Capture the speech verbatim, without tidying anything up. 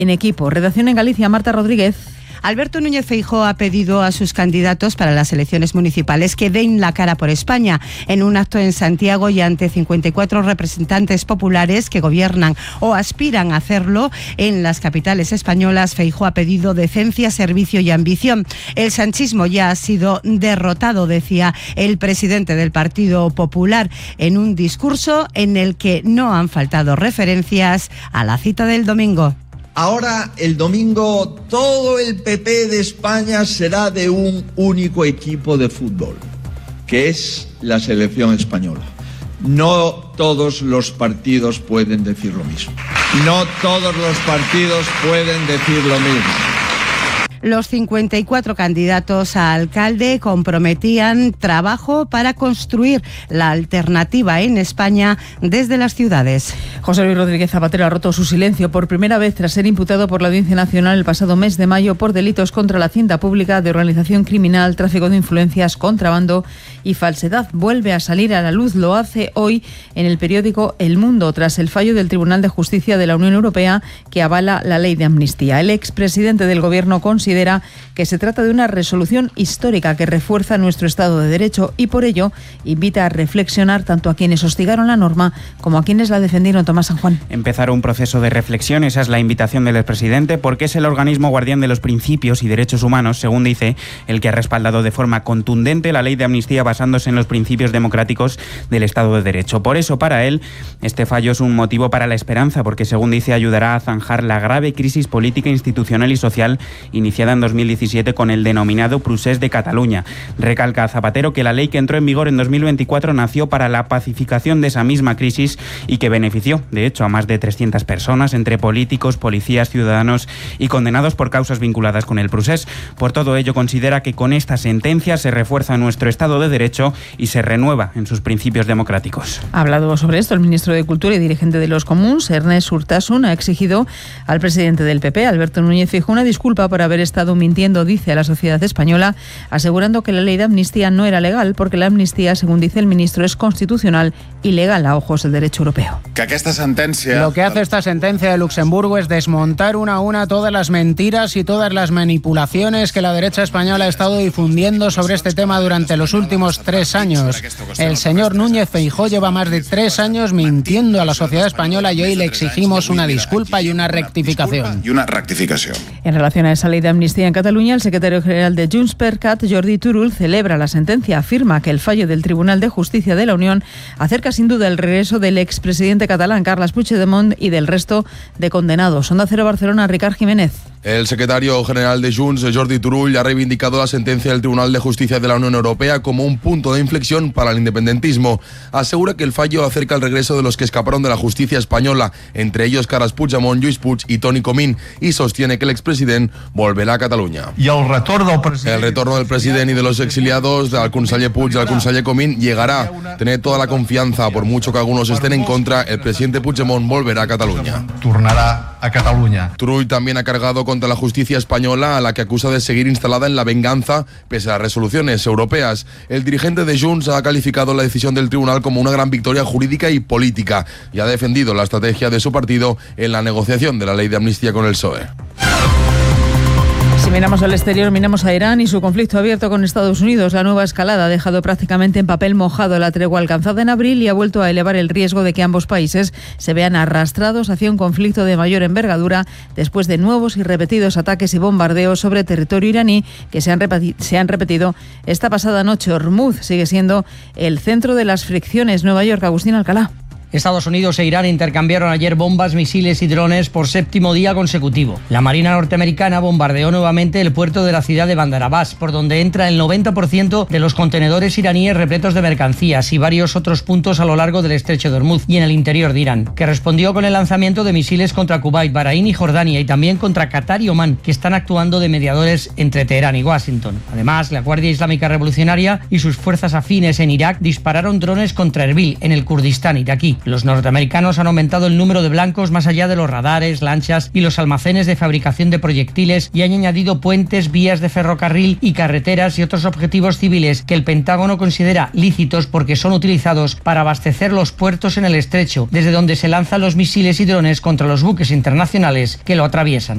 En equipo, redacción en Galicia, Marta Rodríguez. Alberto Núñez Feijóo ha pedido a sus candidatos para las elecciones municipales que den la cara por España. En un acto en Santiago y ante cincuenta y cuatro representantes populares que gobiernan o aspiran a hacerlo en las capitales españolas, Feijóo ha pedido decencia, servicio y ambición. El sanchismo ya ha sido derrotado, decía el presidente del Partido Popular en un discurso en el que no han faltado referencias a la cita del domingo. Ahora, el domingo, todo el P P de España será de un único equipo de fútbol, que es la selección española. No todos los partidos pueden decir lo mismo. No todos los partidos pueden decir lo mismo. Los cincuenta y cuatro candidatos a alcalde comprometían trabajo para construir la alternativa en España desde las ciudades. José Luis Rodríguez Zapatero ha roto su silencio por primera vez tras ser imputado por la Audiencia Nacional el pasado mes de mayo por delitos contra la hacienda pública, de organización criminal, tráfico de influencias, contrabando y falsedad. Vuelve a salir a la luz, lo hace hoy en el periódico El Mundo, tras el fallo del Tribunal de Justicia de la Unión Europea que avala la ley de amnistía. El expresidente del Gobierno considera Considera que se trata de una resolución histórica que refuerza nuestro Estado de Derecho y por ello invita a reflexionar tanto a quienes hostigaron la norma como a quienes la defendieron. Tomás San Juan. Empezar un proceso de reflexión, esa es la invitación del expresidente, porque es el organismo guardián de los principios y derechos humanos, según dice, el que ha respaldado de forma contundente la ley de amnistía basándose en los principios democráticos del Estado de Derecho. Por eso, para él, este fallo es un motivo para la esperanza, porque según dice, ayudará a zanjar la grave crisis política, institucional y social iniciada en dos mil diecisiete con el denominado Procés de Cataluña. Recalca Zapatero que la ley que entró en vigor en dos mil veinticuatro nació para la pacificación de esa misma crisis y que benefició, de hecho, a más de trescientas personas, entre políticos, policías, ciudadanos y condenados por causas vinculadas con el Procés. Por todo ello, considera que con esta sentencia se refuerza nuestro Estado de Derecho y se renueva en sus principios democráticos. Ha hablado sobre esto el ministro de Cultura y dirigente de los Comuns, Ernest Urtasun, ha exigido al presidente del P P, Alberto Núñez Feijóo, una disculpa por haber estado mintiendo, dice, a la sociedad española, asegurando que la ley de amnistía no era legal porque la amnistía, según dice el ministro, es constitucional y legal a ojos del derecho europeo. Que esta sentencia... Lo que hace esta sentencia de Luxemburgo es desmontar una a una todas las mentiras y todas las manipulaciones que la derecha española ha estado difundiendo sobre este tema durante los últimos tres años. El señor Núñez Feijóo lleva más de tres años mintiendo a la sociedad española y hoy le exigimos una disculpa y una rectificación. Y una rectificación. En relación a esa ley de amnistía en Cataluña, el secretario general de Junts per Cat, Jordi Turull, celebra la sentencia. Afirma que el fallo del Tribunal de Justicia de la Unión acerca sin duda el regreso del expresidente catalán Carles Puigdemont y del resto de condenados. Onda Cero Barcelona, Ricard Jiménez. El secretario general de Junts, Jordi Turull, ha reivindicado la sentencia del Tribunal de Justicia de la Unión Europea como un punto de inflexión para el independentismo. Asegura que el fallo acerca el regreso de los que escaparon de la justicia española, entre ellos Carles Puigdemont, Lluís Puig y Toni Comín, y sostiene que el expresidente volverá a Cataluña. Y el retorno del presidente. El retorno del presidente y de los exiliados, del conseller Puig y del conseller Comín, llegará. Tener toda la confianza, por mucho que algunos estén en contra, el presidente Puigdemont volverá a Cataluña. Tornará a Cataluña. Turull también ha cargado contra la justicia española, a la que acusa de seguir instalada en la venganza pese a las resoluciones europeas. El dirigente de Junts ha calificado la decisión del tribunal como una gran victoria jurídica y política y ha defendido la estrategia de su partido en la negociación de la ley de amnistía con el P S O E. Si miramos al exterior, miramos a Irán y su conflicto abierto con Estados Unidos. La nueva escalada ha dejado prácticamente en papel mojado la tregua alcanzada en abril y ha vuelto a elevar el riesgo de que ambos países se vean arrastrados hacia un conflicto de mayor envergadura después de nuevos y repetidos ataques y bombardeos sobre territorio iraní que se han, repeti- se han repetido esta pasada noche. Hormuz sigue siendo el centro de las fricciones. Nueva York, Agustín Alcalá. Estados Unidos e Irán intercambiaron ayer bombas, misiles y drones por séptimo día consecutivo. La Marina norteamericana bombardeó nuevamente el puerto de la ciudad de Bandar Abbas, por donde entra el noventa por ciento de los contenedores iraníes repletos de mercancías, y varios otros puntos a lo largo del estrecho de Hormuz y en el interior de Irán, que respondió con el lanzamiento de misiles contra Kuwait, Bahrein y Jordania, y también contra Qatar y Omán, que están actuando de mediadores entre Teherán y Washington. Además, la Guardia Islámica Revolucionaria y sus fuerzas afines en Irak dispararon drones contra Erbil, en el Kurdistán iraquí. Los norteamericanos han aumentado el número de blancos más allá de los radares, lanchas y los almacenes de fabricación de proyectiles y han añadido puentes, vías de ferrocarril y carreteras y otros objetivos civiles que el Pentágono considera lícitos porque son utilizados para abastecer los puertos en el estrecho, desde donde se lanzan los misiles y drones contra los buques internacionales que lo atraviesan.